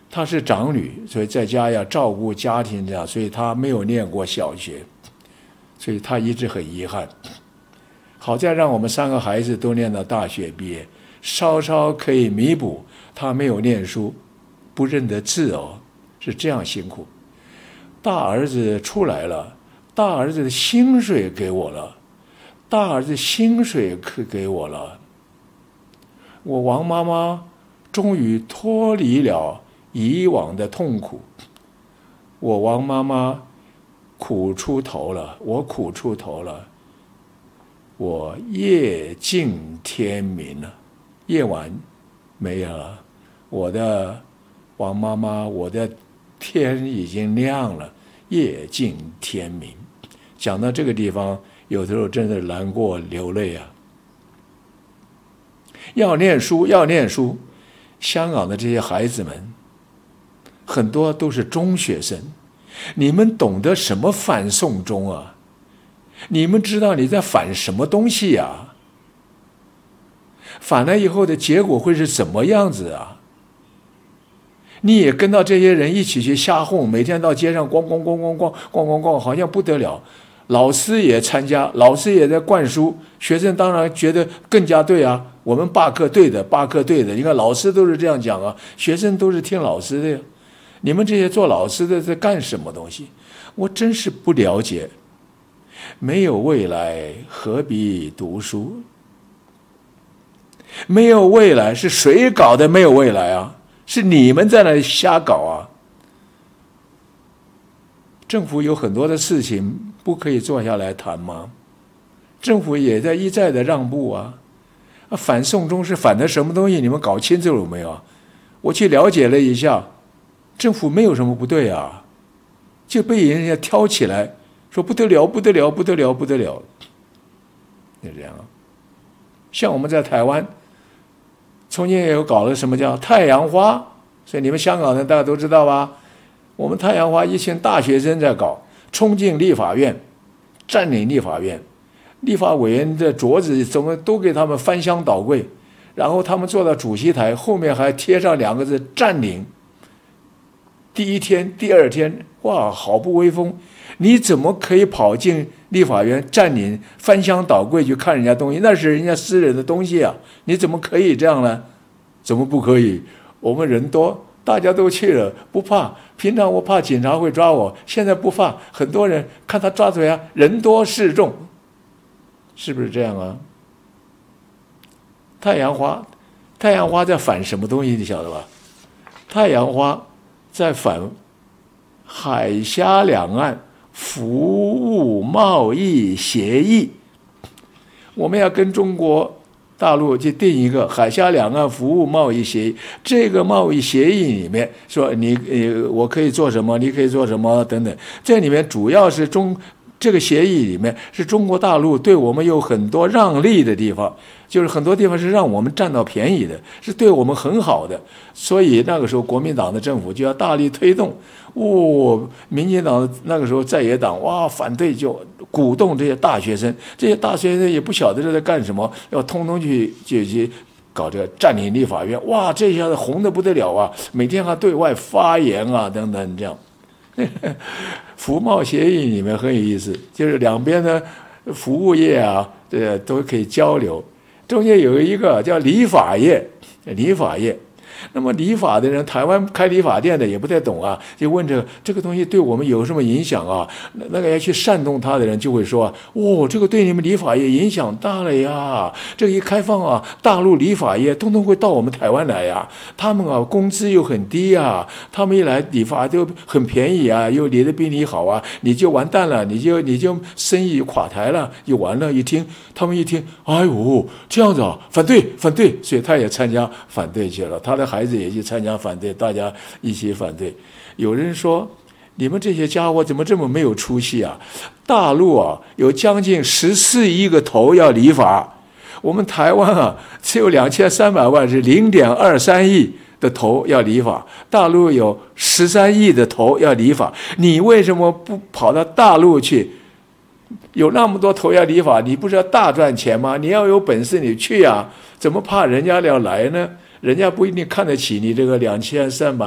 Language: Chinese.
她是长女，所以在家要照顾家庭这样，所以她没有念过小学，所以她一直很遗憾。好在让我们3个孩子都念到大学毕业，稍稍可以弥补她没有念书，不认得字哦，是这样辛苦。大儿子出来了，大儿子的薪水给我了，大儿子薪水给我了，我王妈妈终于脱离了以往的痛苦，我王妈妈苦出头了，我苦出头了，我夜尽天明了，夜晚没有了，我的王妈妈，我的天已经亮了，夜尽天明。讲到这个地方，有的时候真的难过流泪啊。要念书，要念书。香港的这些孩子们，很多都是中学生，你们懂得什么反送中啊？你们知道你在反什么东西啊？反了以后的结果会是怎么样子啊？你也跟到这些人一起去瞎哄，每天到街上咣咣咣咣咣咣咣咣，好像不得了。老师也参加，老师也在灌输，学生当然觉得更加对啊，我们罢课对的，罢课对的。你看老师都是这样讲啊，学生都是听老师的呀。你们这些做老师的在干什么东西？我真是不了解。没有未来，何必读书？没有未来是谁搞的？没有未来啊，是你们在那里瞎搞啊！政府有很多的事情不可以坐下来谈吗？政府也在一再的让步啊！反送中是反的什么东西？你们搞清楚了没有？我去了解了一下，政府没有什么不对啊，就被人家挑起来说不得了，不得了，不得了，不得了，就这样啊。像我们在台湾，从前也有搞了什么叫太阳花，所以你们香港人大家都知道吧？我们太阳花一群大学生在搞，冲进立法院，占领立法院，立法委员的桌子怎么都给他们翻箱倒柜，然后他们坐到主席台后面还贴上2个字占领。第一天第二天，哇，好不威风！你怎么可以跑进立法院占领翻箱倒柜去看人家东西？那是人家私人的东西啊，你怎么可以这样呢？怎么不可以？我们人多，大家都去了，不怕。平常我怕警察会抓我，现在不怕，很多人看他抓嘴啊，人多势众，是不是这样啊？太阳花在反什么东西？你晓得吧？太阳花在反海峡两岸服务贸易协议，我们要跟中国大陆去定一个海峡两岸服务贸易协议。这个贸易协议里面说我可以做什么，你可以做什么等等，这里面主要是这个协议里面是中国大陆对我们有很多让利的地方，就是很多地方是让我们占到便宜的，是对我们很好的。所以那个时候国民党的政府就要大力推动。民进党那个时候在野党反对，就鼓动这些大学生，这些大学生也不晓得这在干什么，要通通去搞这个占领立法院。这下子红得不得了啊，每天还对外发言啊等等这样。服贸协议里面很有意思，就是两边的服务业啊，都可以交流。中间有一个叫理发业，那么理发的人，台湾开理发店的也不太懂啊，就问这个东西对我们有什么影响啊？那个要去煽动他的人就会说，这个对你们理发业影响大了呀！这一开放啊，大陆理发业通通会到我们台湾来呀。他们啊，工资又很低啊，他们一来理发就很便宜啊，又理得比你好啊，你就完蛋了，你就生意垮台了，就完了。他们一听，哎呦，这样子啊，反对，所以他也参加反对去了，他的孩子也去参加反对，大家一起反对。有人说，你们这些家伙怎么这么没有出息啊？大陆啊有将近14亿个头要理发，我们台湾啊只有2300万，是0.23亿的头要理发，大陆有13亿的头要理发，你为什么不跑到大陆去？有那么多头要理发，你不是要大赚钱吗？你要有本事你去啊，怎么怕人家要来呢？人家不一定看得起你这个2300